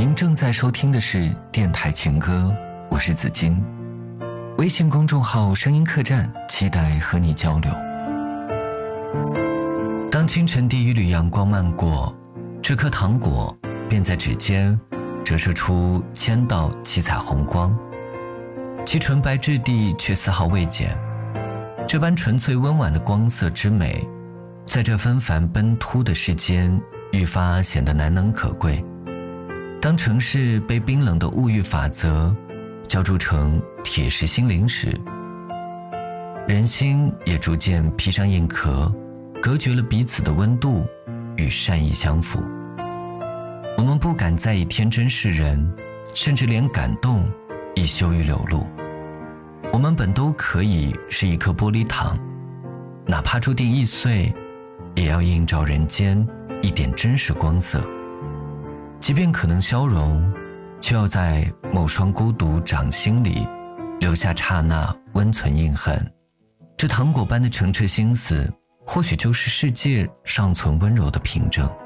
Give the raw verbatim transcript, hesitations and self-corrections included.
您正在收听的是电台情歌，我是子金。微信公众号声音客栈，期待和你交流。当清晨第一缕阳光漫过，这颗糖果便在指尖折射出千道七彩红光，其纯白质地却丝毫未减。这般纯粹温婉的光色之美，在这纷繁奔突的世间愈发显得难能可贵。当城市被冰冷的物欲法则浇筑成铁石心灵时，人心也逐渐披上硬壳，隔绝了彼此的温度与善意相符。我们不敢再以天真示人，甚至连感动亦羞于流露。我们本都可以是一颗玻璃糖，哪怕注定易碎，也要映照人间一点真实光色。即便可能消融，却要在某双孤独掌心里留下刹那温存印痕。这糖果般的澄澈心思，或许就是世界尚存温柔的凭证。